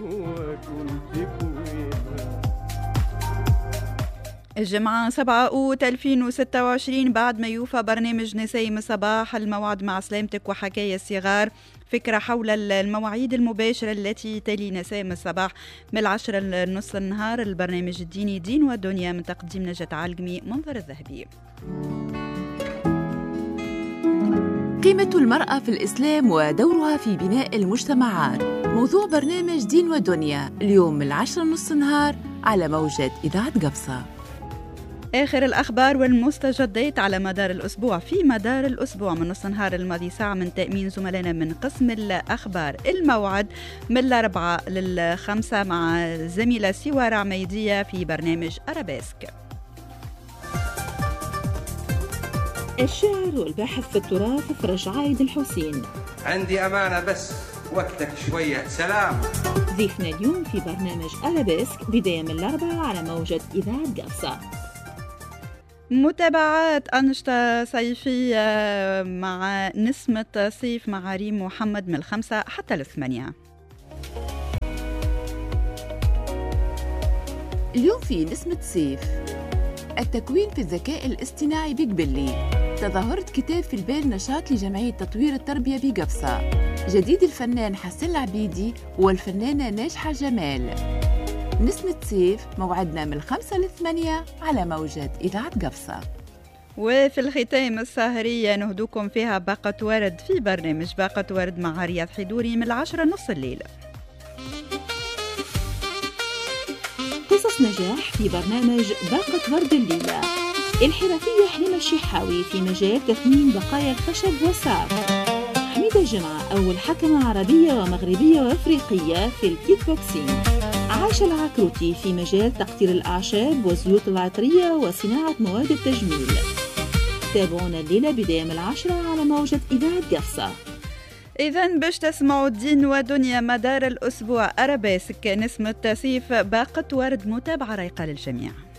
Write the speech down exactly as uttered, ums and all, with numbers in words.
الجمعة سبعة أوت ألفين وستة وعشرين، بعد ما يوفى برنامج نسايم الصباح الموعد مع سلامتك وحكاية الصغار، فكرة حول المواعيد المباشرة التي تلي نسايم الصباح من العشرة لنص النهار. البرنامج الديني دين ودنيا من تقديم نجاة علقمي، منظر الذهبي. قيمة المرأة في الإسلام ودورها في بناء المجتمعات، موضوع برنامج دين ودنيا اليوم من العشرة نص النهار على موجة إذاعة قبصة. آخر الأخبار والمستجدات على مدار الأسبوع. في مدار الأسبوع من نص النهار الماضي ساعة من تأمين زملائنا من قسم الأخبار. الموعد من الأربعة للخمسة مع زميلة سوار عميدية في برنامج أرابيسك. الشاعر والباحث في التراث فرج عايد الحسين. عندي أمانة بس وقتك شوية. سلام. ضيفنا اليوم في برنامج أرابيسك بداية من الأربعة على موجة إذاعة قبصة. متابعات أنشطة صيفية مع نسمة صيف مع ريم محمد من الخمسة حتى الثمانية. اليوم في نسمة صيف، التكوين في الذكاء الاصطناعي بقبلي، تظاهرة كتاب في البال نشاط لجمعية تطوير التربية بقبصة، جديد الفنان حسن العبيدي والفنانة ناجحة جمال. نسمة صيف موعدنا من الخمسة للثمانية على موجة إذاعة قبصة. وفي الختام السهرية نهدوكم فيها باقة ورد في برنامج باقة ورد مع رياض حيدوري من العشرة نص الليل. قصص نجاح في برنامج باقة ورد الليلة. الحرفية حليمة الشحاوي في مجال تثمين بقايا الخشب والسعر. حميدة جمعة أول حكمة عربية ومغربية وأفريقية في الكيك بوكسينج. عاش العكروتي في مجال تقطير الأعشاب والزيوت العطرية وصناعة مواد التجميل. تابعونا الليلة بداية من العشرة على موجة إذاعة قبصة. إذن باش تسمعوا دين ودنيا مدار الأسبوع أرابيسك نسمة صيف باقة ورد، متابعة رايقة للجميع.